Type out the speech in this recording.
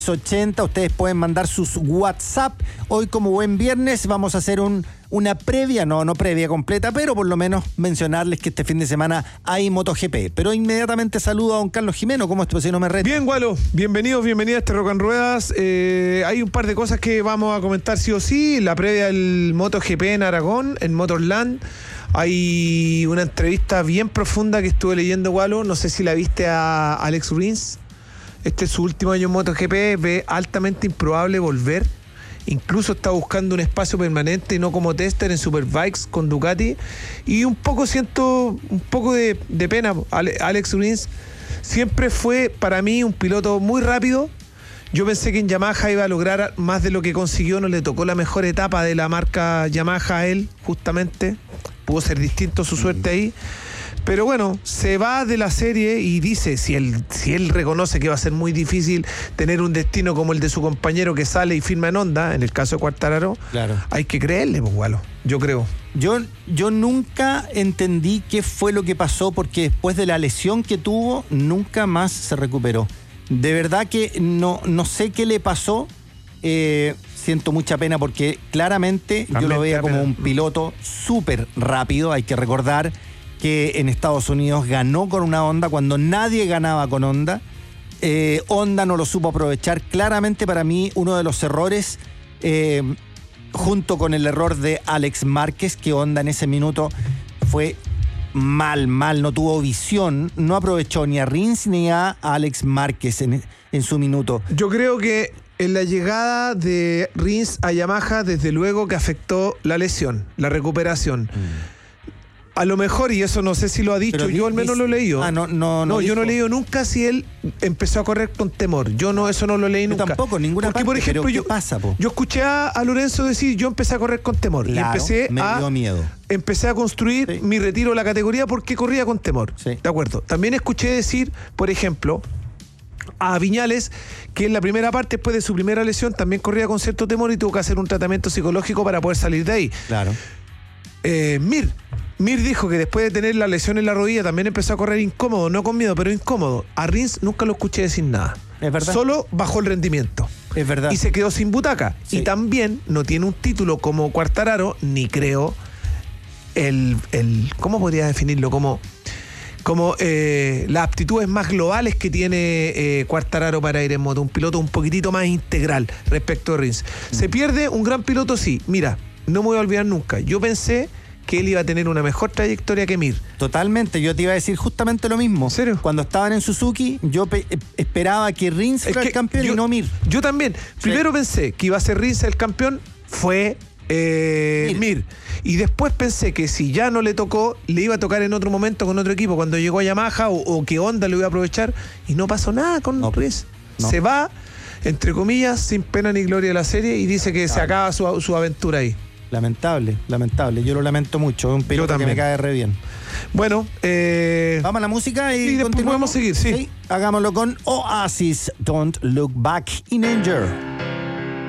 80, ustedes pueden mandar sus WhatsApp. Hoy, como buen viernes, vamos a hacer una previa, no previa completa, pero por lo menos mencionarles que este fin de semana hay MotoGP. Pero inmediatamente saludo a don Carlos Jimeno. ¿Cómo estás? Si no me reto. Bien, Gualo, bienvenidos a este Rock and Ruedas. Hay un par de cosas que vamos a comentar sí o sí. La previa del MotoGP en Aragón, en Motorland. Hay una entrevista bien profunda que estuve leyendo, Gualo. No sé si la viste a Alex Rins. Este es su último año en MotoGP, ve altamente improbable volver. Incluso está buscando un espacio permanente y no como tester en Superbikes con Ducati. Y siento un poco de pena. Alex Rins siempre fue para mí un piloto muy rápido. Yo pensé que en Yamaha iba a lograr más de lo que consiguió. No le tocó la mejor etapa de la marca Yamaha a él, justamente. Pudo ser distinto su suerte ahí. Pero bueno, se va de la serie y dice, si él reconoce que va a ser muy difícil tener un destino como el de su compañero que sale y firma en Honda, en el caso de Quartararo, claro, hay que creerle, pues, Gualo, yo creo. Yo nunca entendí qué fue lo que pasó, porque después de la lesión que tuvo, nunca más se recuperó. De verdad que no sé qué le pasó. Siento mucha pena porque claramente yo lo veía como un piloto súper rápido. Hay que recordar que en Estados Unidos ganó con una Honda cuando nadie ganaba con Honda. Honda no lo supo aprovechar. Claramente para mí uno de los errores, junto con el error de Alex Márquez, que Honda en ese minuto fue mal, no tuvo visión, no aprovechó ni a Rins ni a Alex Márquez en su minuto. Yo creo que en la llegada de Rins a Yamaha, desde luego que afectó la lesión, la recuperación. A lo mejor, y eso no sé si lo ha dicho, pero yo al menos lo he leído. No, yo no he leído nunca si él empezó a correr con temor. Eso no lo leí nunca. Tampoco, ninguna parte. Por ejemplo, ¿qué pasa, po? Yo escuché a Lorenzo decir, yo empecé a correr con temor. Claro, y me dio miedo. Empecé a construir mi retiro de la categoría porque corría con temor. Sí. De acuerdo. También escuché decir, por ejemplo, a Viñales, que en la primera parte, después de su primera lesión, también corría con cierto temor y tuvo que hacer un tratamiento psicológico para poder salir de ahí. Claro. Mir dijo que después de tener la lesión en la rodilla también empezó a correr incómodo, no con miedo, pero incómodo. A Rins nunca lo escuché decir nada. Es verdad. Solo bajó el rendimiento. Es verdad. Y se quedó sin butaca. Sí. Y también no tiene un título como Quartararo, ni creo ¿cómo podría definirlo? Como las aptitudes más globales que tiene Quartararo para ir en moto. Un piloto un poquitito más integral respecto a Rins. Se pierde un gran piloto, sí. Mira, no me voy a olvidar nunca. Yo pensé que él iba a tener una mejor trayectoria que Mir. Totalmente, yo te iba a decir justamente lo mismo. ¿En serio? Cuando estaban en Suzuki, yo esperaba que Rins fuera el campeón y no Mir. Yo también. Primero pensé que iba a ser Rins el campeón, fue Mir. Y después pensé que si ya no le tocó, le iba a tocar en otro momento con otro equipo, cuando llegó a Yamaha o que Honda lo iba a aprovechar, y no pasó nada con Rins. No. Se va, entre comillas, sin pena ni gloria de la serie y dice que se acaba su aventura ahí. Lamentable. Yo lo lamento mucho. Es un piloto que me cae re bien. Bueno, vamos a la música y después podemos seguir, sí. Hagámoslo con Oasis, Don't Look Back in Anger.